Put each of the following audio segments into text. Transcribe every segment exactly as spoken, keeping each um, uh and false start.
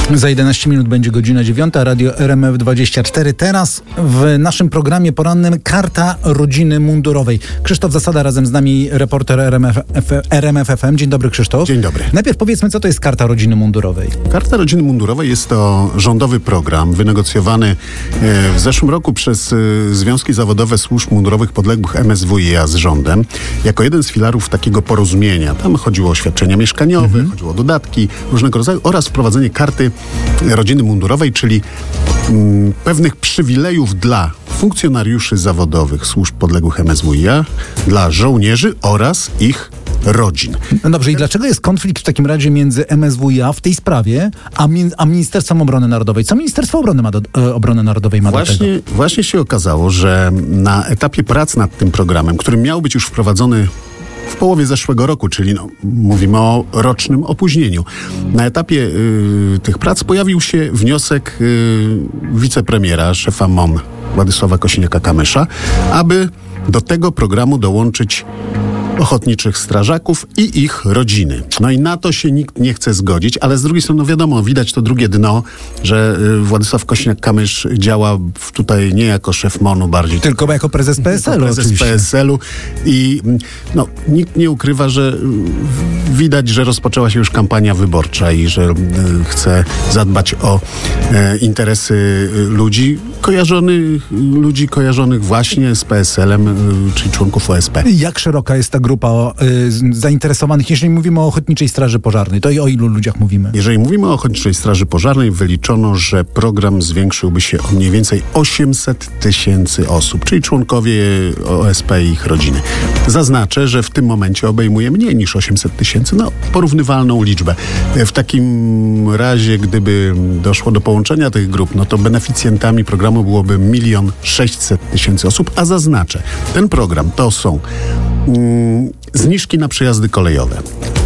Za jedenaście minut będzie godzina dziewiąta, radio R M F dwadzieścia cztery. Teraz w naszym programie porannym Karta Rodziny Mundurowej. Krzysztof Zasada razem z nami, reporter R M F, R M F F M. Dzień dobry, Krzysztof. Dzień dobry. Najpierw powiedzmy, co to jest Karta Rodziny Mundurowej. Karta Rodziny Mundurowej jest to rządowy program wynegocjowany w zeszłym roku przez Związki Zawodowe Służb Mundurowych podległych M S W i a z rządem, jako jeden z filarów takiego porozumienia. Tam chodziło o świadczenia mieszkaniowe, mhm. chodziło o dodatki różnego rodzaju oraz wprowadzenie Karty Rodziny Mundurowej, czyli mm, pewnych przywilejów dla funkcjonariuszy zawodowych służb podległych M S W i a, dla żołnierzy oraz ich rodzin. No dobrze, i dlaczego jest konflikt w takim razie między M S W i a w tej sprawie, a, mi, a Ministerstwem Obrony Narodowej? Co Ministerstwo Obrony, ma do, e, Obrony Narodowej ma właśnie, do tego? Właśnie się okazało, że na etapie prac nad tym programem, który miał być już wprowadzony w połowie zeszłego roku, czyli no, mówimy o rocznym opóźnieniu. Na etapie y, tych prac pojawił się wniosek y, wicepremiera, szefa M O N Władysława Kosiniaka-Kamysza, aby do tego programu dołączyć ochotniczych strażaków i ich rodziny. No i na to się nikt nie chce zgodzić, ale z drugiej strony, no wiadomo, widać to drugie dno, że y, Władysław Kosiniak-Kamysz działa w, tutaj nie jako szef M O N-u bardziej. Tylko jako prezes P S L-u prezes oczywiście. P S L-u i no, nikt nie ukrywa, że y, widać, że rozpoczęła się już kampania wyborcza i że y, chce zadbać o y, interesy y, ludzi kojarzonych, ludzi kojarzonych właśnie z P S L-em, y, czyli członków O S P. Jak szeroka jest ta grupa y, zainteresowanych, jeżeli mówimy o Ochotniczej Straży Pożarnej? To i o ilu ludziach mówimy? Jeżeli mówimy o Ochotniczej Straży Pożarnej, wyliczono, że program zwiększyłby się o mniej więcej osiemset tysięcy osób, czyli członkowie O S P i ich rodziny. Zaznaczę, że w tym momencie obejmuje mniej niż osiemset tysięcy, no porównywalną liczbę. W takim razie, gdyby doszło do połączenia tych grup, no to beneficjentami programu byłoby milion sześćset tysięcy osób, a zaznaczę, ten program to są mm, zniżki na przejazdy kolejowe.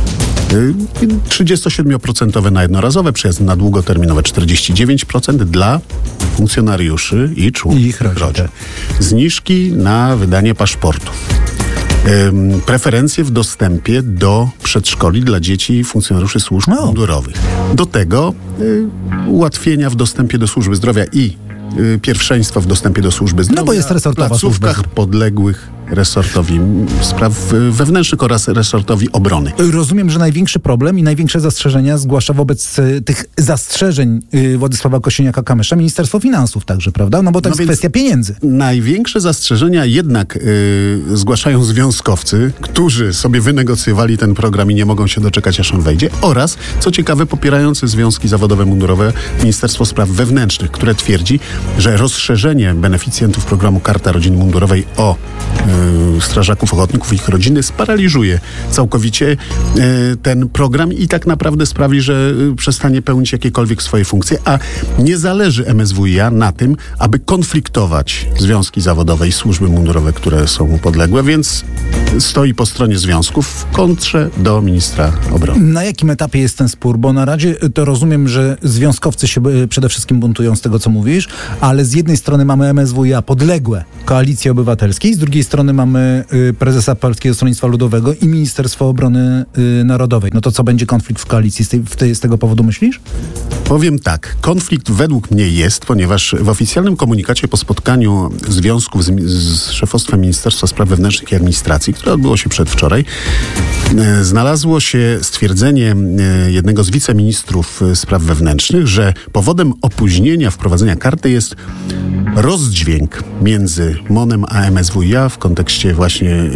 trzydziestosiedem procent na jednorazowe, przejazdy na długoterminowe czterdzieści dziewięć procent dla funkcjonariuszy i członków ich rodzin. Zniżki na wydanie paszportów. Ym, preferencje w dostępie do przedszkoli dla dzieci funkcjonariuszy służb no. mundurowych. Do tego y, ułatwienia w dostępie do służby zdrowia i y, pierwszeństwa w dostępie do służby zdrowia. No bo jest resortowa w placówkach służba. podległych resortowi spraw wewnętrznych oraz resortowi obrony. Rozumiem, że największy problem i największe zastrzeżenia zgłasza wobec y, tych zastrzeżeń y, Władysława Kosiniaka-Kamysza Ministerstwo Finansów także, prawda? No bo to no jest kwestia pieniędzy. Największe zastrzeżenia jednak y, zgłaszają związkowcy, którzy sobie wynegocjowali ten program i nie mogą się doczekać, aż on wejdzie, oraz, co ciekawe, popierające związki zawodowe mundurowe Ministerstwo Spraw Wewnętrznych, które twierdzi, że rozszerzenie beneficjentów programu Karta Rodziny Mundurowej o y, strażaków, ochotników i ich rodziny sparaliżuje całkowicie e, ten program i tak naprawdę sprawi, że e, przestanie pełnić jakiekolwiek swoje funkcje, a nie zależy M S W i a na tym, aby konfliktować związki zawodowe i służby mundurowe, które są mu podległe, więc stoi po stronie związków w kontrze do ministra obrony. Na jakim etapie jest ten spór? Bo na razie to rozumiem, że związkowcy się przede wszystkim buntują z tego, co mówisz, ale z jednej strony mamy M S W i a podległe Koalicji Obywatelskiej, z drugiej strony mamy y, prezesa Polskiego Stronnictwa Ludowego i Ministerstwo Obrony y, Narodowej. No to co, będzie konflikt w koalicji z, tej, w tej, z tego powodu, myślisz? Powiem tak, konflikt według mnie jest, ponieważ w oficjalnym komunikacie po spotkaniu związków z, z szefostwem Ministerstwa Spraw Wewnętrznych i Administracji, które odbyło się przedwczoraj, e, znalazło się stwierdzenie e, jednego z wiceministrów e, spraw wewnętrznych, że powodem opóźnienia wprowadzenia karty jest rozdźwięk między M O N-em a M S W i a w kontekście właśnie y,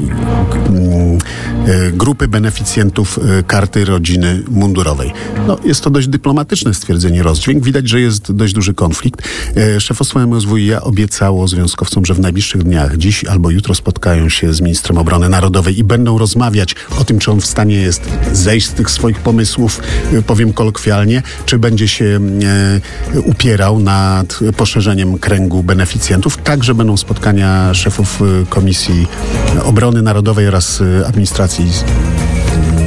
y, y, grupy beneficjentów y, Karty Rodziny Mundurowej. No, jest to dość dyplomatyczne stwierdzenie rozdźwięk. Widać, że jest dość duży konflikt. Y, szefostwo M S W i a obiecało związkowcom, że w najbliższych dniach, dziś albo jutro, spotkają się z ministrem obrony narodowej i będą rozmawiać o tym, czy on w stanie jest zejść z tych swoich pomysłów, y, powiem kolokwialnie, czy będzie się y, upierał nad poszerzeniem kręgu beneficjentów. Także będą spotkania szefów Komisji Obrony Narodowej oraz Administracji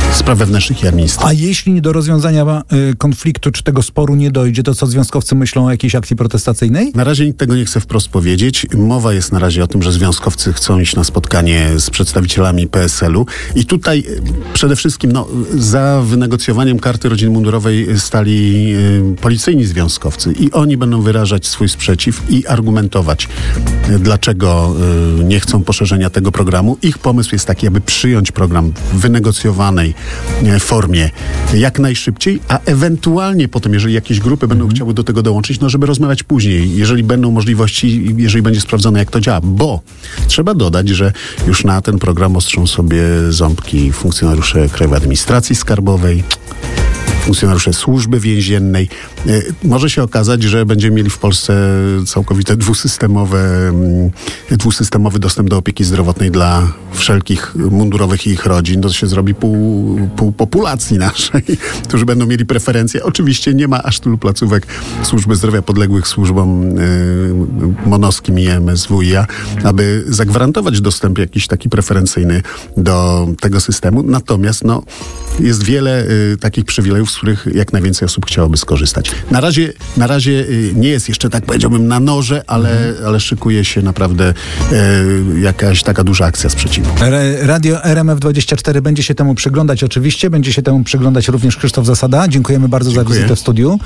Spraw Wewnętrznych i Administracji. A jeśli do rozwiązania y, konfliktu czy tego sporu nie dojdzie, to co związkowcy myślą o jakiejś akcji protestacyjnej? Na razie nikt tego nie chce wprost powiedzieć. Mowa jest na razie o tym, że związkowcy chcą iść na spotkanie z przedstawicielami P S L u i tutaj przede wszystkim no, za wynegocjowaniem karty rodziny mundurowej stali y, policyjni związkowcy i oni będą wyrażać swój sprzeciw i argumentować, y, dlaczego y, nie chcą poszerzenia tego programu. Ich pomysł jest taki, aby przyjąć program w wynegocjowanej y, formie jak najszybciej, a ewentualnie potem, jeżeli jakieś grupy będą chciały do tego dołączyć, no żeby rozmawiać później, jeżeli będą możliwości, jeżeli będzie sprawdzone, jak to działa. Bo trzeba dodać, że już na ten program ostrzą sobie ząbki funkcjonariusze Krajowej Administracji Skarbowej, funkcjonariusze Służby Więziennej. Może się okazać, że będziemy mieli w Polsce całkowite dwusystemowe, dwusystemowy dostęp do opieki zdrowotnej dla wszelkich mundurowych i ich rodzin. To się zrobi pół, pół populacji naszej, którzy będą mieli preferencje. Oczywiście nie ma aż tylu placówek służby zdrowia podległych służbom yy, monowskim i M S W i A, aby zagwarantować dostęp jakiś taki preferencyjny do tego systemu. Natomiast no, jest wiele yy, takich przywilejów, z których jak najwięcej osób chciałoby skorzystać. Na razie, na razie nie jest jeszcze, tak powiedziałbym, na noże, ale, mhm. ale szykuje się naprawdę e, jakaś taka duża akcja sprzeciwu. Radio R M F dwadzieścia cztery będzie się temu przyglądać oczywiście. Będzie się temu przyglądać również Krzysztof Zasada. Dziękujemy bardzo Dziękuję. za wizytę w studiu.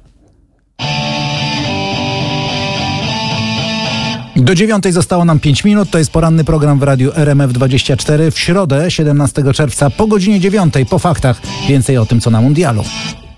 Do dziewiątej zostało nam pięć minut. To jest poranny program w Radiu R M F dwadzieścia cztery. W środę, siedemnastego czerwca, po godzinie dziewiątej, po faktach. Więcej o tym, co na mundialu.